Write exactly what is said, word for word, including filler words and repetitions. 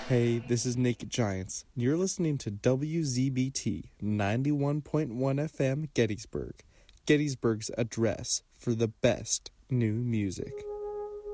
Hey, this is Naked Giants. You're listening to W Z B T ninety-one point one F M Gettysburg, Gettysburg's address for the best new music.